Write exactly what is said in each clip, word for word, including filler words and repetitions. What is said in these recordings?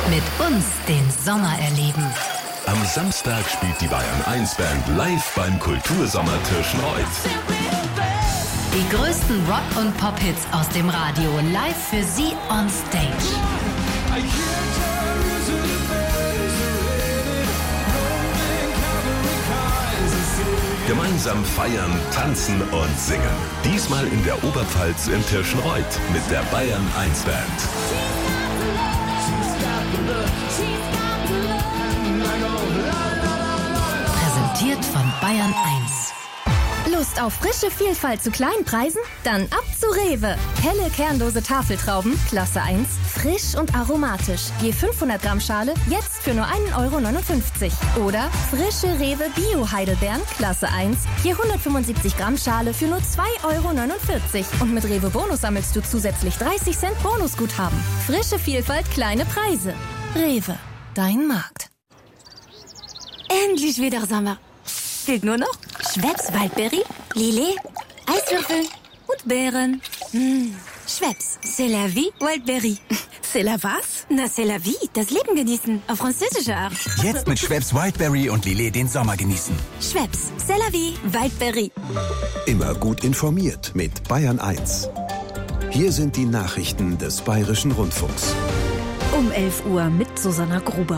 Mit uns den Sommer erleben. Am Samstag spielt die Bayern eins Band live beim Kultursommer Tirschenreuth. Die größten Rock- und Pop-Hits aus dem Radio live für Sie on Stage. Gemeinsam feiern, tanzen und singen. Diesmal in der Oberpfalz in Tirschenreuth mit der Bayern eins Band. Präsentiert von Bayern eins. Lust auf frische Vielfalt zu kleinen Preisen? Dann ab zu Rewe. Helle kernlose Tafeltrauben, Klasse eins, frisch und aromatisch. Je fünfhundert Gramm Schale, jetzt für nur ein Euro neunundfünfzig. Oder frische Rewe Bio-Heidelbeeren, Klasse eins, je hundertfünfundsiebzig Gramm Schale für nur zwei Euro neunundvierzig. Und mit Rewe Bonus sammelst du zusätzlich dreißig Cent Bonusguthaben. Frische Vielfalt, kleine Preise. Rewe, dein Markt. Endlich wieder Sommer. Fehlt nur noch Schweppes Waldberry, Lillet, Eiswürfel und Beeren. Mmh. Schweppes, c'est la vie, Waldberry. C'est la was? Na, c'est la vie, das Leben genießen, auf französische Art. Jetzt mit Schweppes Wildberry und Lillet den Sommer genießen. Schweppes, c'est la vie, Waldberry. Immer gut informiert mit Bayern eins. Hier sind die Nachrichten des Bayerischen Rundfunks. Um elf Uhr mit Susanna Gruber.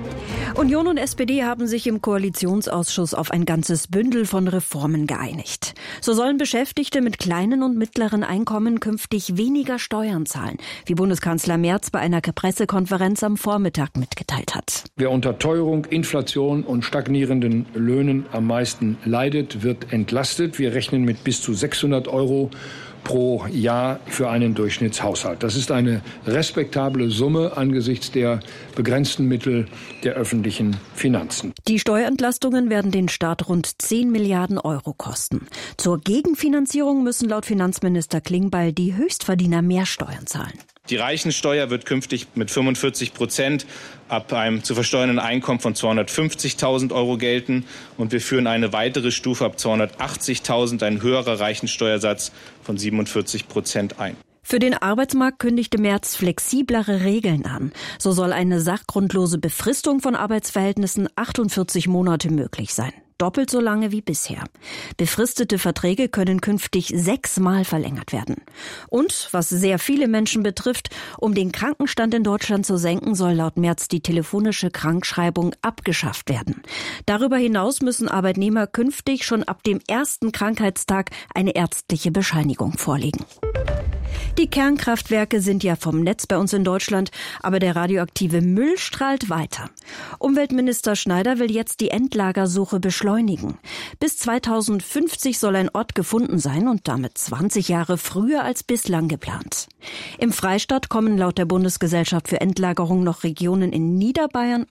Union und S P D haben sich im Koalitionsausschuss auf ein ganzes Bündel von Reformen geeinigt. So sollen Beschäftigte mit kleinen und mittleren Einkommen künftig weniger Steuern zahlen, wie Bundeskanzler Merz bei einer Pressekonferenz am Vormittag mitgeteilt hat. Wer unter Teuerung, Inflation und stagnierenden Löhnen am meisten leidet, wird entlastet. Wir rechnen mit bis zu sechshundert Euro pro Jahr für einen Durchschnittshaushalt. Das ist eine respektable Summe angesichts der begrenzten Mittel der öffentlichen Finanzen. Die Steuerentlastungen werden den Staat rund zehn Milliarden Euro kosten. Zur Gegenfinanzierung müssen laut Finanzminister Klingbeil die Höchstverdiener mehr Steuern zahlen. Die Reichensteuer wird künftig mit fünfundvierzig Prozent ab einem zu versteuernden Einkommen von zweihundertfünfzigtausend Euro gelten. Und wir führen eine weitere Stufe ab zweihundertachtzigtausend, ein höherer Reichensteuersatz von siebenundvierzig Prozent ein. Für den Arbeitsmarkt kündigte Merz flexiblere Regeln an. So soll eine sachgrundlose Befristung von Arbeitsverhältnissen achtundvierzig Monate möglich sein. Doppelt so lange wie bisher. Befristete Verträge können künftig sechsmal verlängert werden. Und, was sehr viele Menschen betrifft, um den Krankenstand in Deutschland zu senken, soll laut Merz die telefonische Krankschreibung abgeschafft werden. Darüber hinaus müssen Arbeitnehmer künftig schon ab dem ersten Krankheitstag eine ärztliche Bescheinigung vorlegen. Die Kernkraftwerke sind ja vom Netz bei uns in Deutschland, aber der radioaktive Müll strahlt weiter. Umweltminister Schneider will jetzt die Endlagersuche beschleunigen. Bis zweitausendfünfzig soll ein Ort gefunden sein und damit zwanzig Jahre früher als bislang geplant. Im Freistaat kommen laut der Bundesgesellschaft für Endlagerung noch Regionen in Niederbayern